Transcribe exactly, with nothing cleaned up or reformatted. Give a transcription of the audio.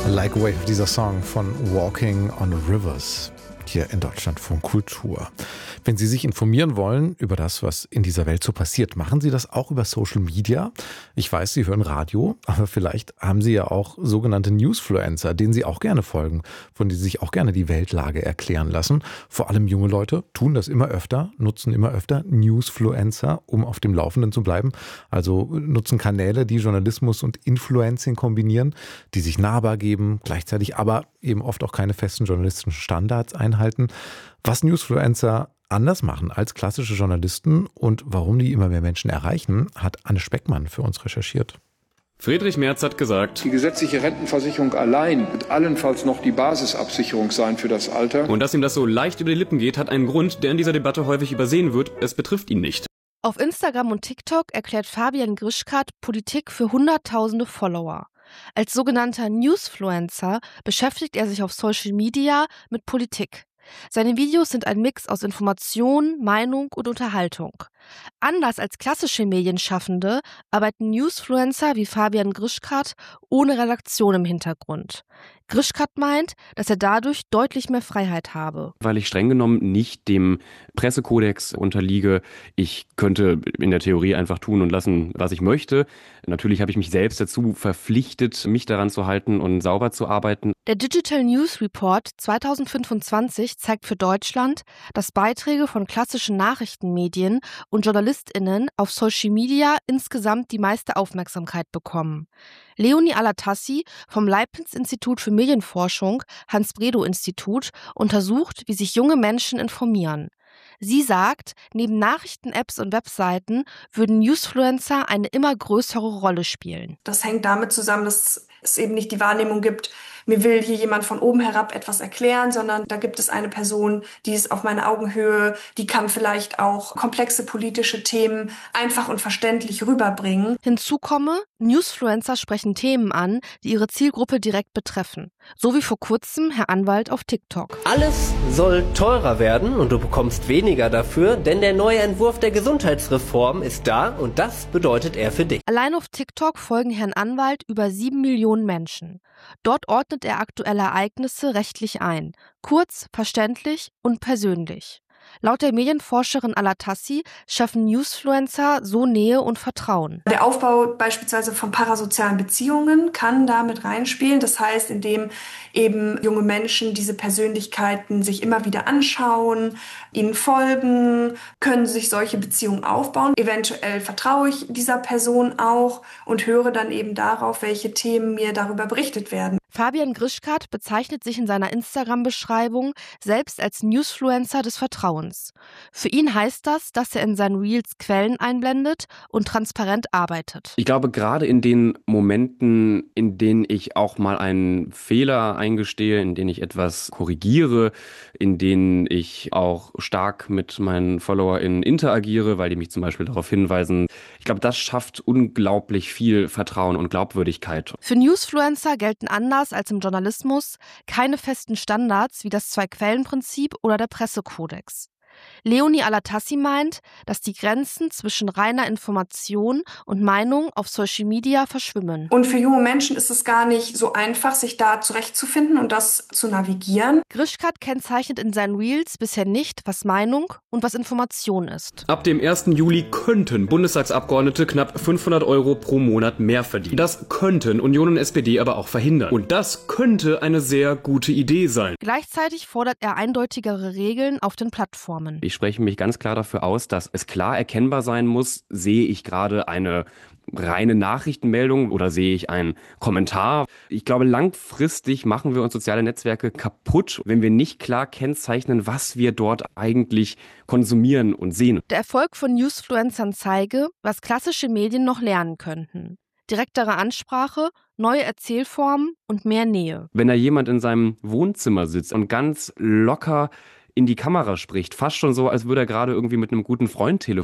Like a Wave, dieser Song von Walking on Rivers. Hier in Deutschlandfunk Kultur. Wenn Sie sich informieren wollen über das, was in dieser Welt so passiert, machen Sie das auch über Social Media. Ich weiß, Sie hören Radio, aber vielleicht haben Sie ja auch sogenannte Newsfluencer, denen Sie auch gerne folgen, von denen Sie sich auch gerne die Weltlage erklären lassen. Vor allem junge Leute tun das immer öfter, nutzen immer öfter Newsfluencer, um auf dem Laufenden zu bleiben. Also nutzen Kanäle, die Journalismus und Influencing kombinieren, die sich nahbar geben, gleichzeitig aber eben oft auch keine festen journalistischen Standards einhalten. Was Newsfluencer anders machen als klassische Journalisten und warum die immer mehr Menschen erreichen, hat Anne Speckmann für uns recherchiert. Friedrich Merz hat gesagt, die gesetzliche Rentenversicherung allein wird allenfalls noch die Basisabsicherung sein für das Alter. Und dass ihm das so leicht über die Lippen geht, hat einen Grund, der in dieser Debatte häufig übersehen wird. Es betrifft ihn nicht. Auf Instagram und TikTok erklärt Fabian Grischkat Politik für hunderttausende Follower. Als sogenannter Newsfluencer beschäftigt er sich auf Social Media mit Politik. Seine Videos sind ein Mix aus Information, Meinung und Unterhaltung. Anders als klassische Medienschaffende arbeiten Newsfluencer wie Fabian Grischkat ohne Redaktion im Hintergrund. Grischkat meint, dass er dadurch deutlich mehr Freiheit habe. Weil ich streng genommen nicht dem Pressekodex unterliege. Ich könnte in der Theorie einfach tun und lassen, was ich möchte. Natürlich habe ich mich selbst dazu verpflichtet, mich daran zu halten und sauber zu arbeiten. Der Digital News Report zwanzig fünfundzwanzig zeigt für Deutschland, dass Beiträge von klassischen Nachrichtenmedien und JournalistInnen auf Social Media insgesamt die meiste Aufmerksamkeit bekommen. Leonie Alatassi vom Leibniz-Institut für Medienforschung, Hans-Bredow-Institut, untersucht, wie sich junge Menschen informieren. Sie sagt, neben Nachrichten-Apps und Webseiten würden Newsfluencer eine immer größere Rolle spielen. Das hängt damit zusammen, dass es eben nicht die Wahrnehmung gibt, mir will hier jemand von oben herab etwas erklären, sondern da gibt es eine Person, die ist auf meiner Augenhöhe, die kann vielleicht auch komplexe politische Themen einfach und verständlich rüberbringen. Hinzu komme, Newsfluencer sprechen Themen an, die ihre Zielgruppe direkt betreffen. So wie vor kurzem Herr Anwalt auf TikTok. Alles soll teurer werden und du bekommst weniger dafür, denn der neue Entwurf der Gesundheitsreform ist da und das bedeutet er für dich. Allein auf TikTok folgen Herrn Anwalt über sieben Millionen Menschen. Dort ordnet er aktuelle Ereignisse rechtlich ein. Kurz, verständlich und persönlich. Laut der Medienforscherin Alatassi schaffen Newsfluencer so Nähe und Vertrauen. Der Aufbau beispielsweise von parasozialen Beziehungen kann da mit reinspielen. Das heißt, indem eben junge Menschen diese Persönlichkeiten sich immer wieder anschauen, ihnen folgen, können sich solche Beziehungen aufbauen. Eventuell vertraue ich dieser Person auch und höre dann eben darauf, welche Themen mir darüber berichtet werden. Fabian Grischkat bezeichnet sich in seiner Instagram-Beschreibung selbst als Newsfluencer des Vertrauens. Für ihn heißt das, dass er in seinen Reels Quellen einblendet und transparent arbeitet. Ich glaube, gerade in den Momenten, in denen ich auch mal einen Fehler eingestehe, in denen ich etwas korrigiere, in denen ich auch stark mit meinen FollowerInnen interagiere, weil die mich zum Beispiel darauf hinweisen, ich glaube, das schafft unglaublich viel Vertrauen und Glaubwürdigkeit. Für Newsfluencer gelten anders als im Journalismus keine festen Standards wie das Zwei-Quellen-Prinzip oder der Pressekodex. Leonie Alatassi meint, dass die Grenzen zwischen reiner Information und Meinung auf Social Media verschwimmen. Und für junge Menschen ist es gar nicht so einfach, sich da zurechtzufinden und das zu navigieren. Grischkat kennzeichnet in seinen Reels bisher nicht, was Meinung und was Information ist. Ab dem ersten Juli könnten Bundestagsabgeordnete knapp fünfhundert Euro pro Monat mehr verdienen. Das könnten Union und S P D aber auch verhindern. Und das könnte eine sehr gute Idee sein. Gleichzeitig fordert er eindeutigere Regeln auf den Plattformen. Ich spreche mich ganz klar dafür aus, dass es klar erkennbar sein muss, sehe ich gerade eine reine Nachrichtenmeldung oder sehe ich einen Kommentar. Ich glaube, langfristig machen wir uns soziale Netzwerke kaputt, wenn wir nicht klar kennzeichnen, was wir dort eigentlich konsumieren und sehen. Der Erfolg von Newsfluencern zeige, was klassische Medien noch lernen könnten. Direktere Ansprache, neue Erzählformen und mehr Nähe. Wenn da jemand in seinem Wohnzimmer sitzt und ganz locker in die Kamera spricht, fast schon so, als würde er gerade irgendwie mit einem guten Freund telefonieren.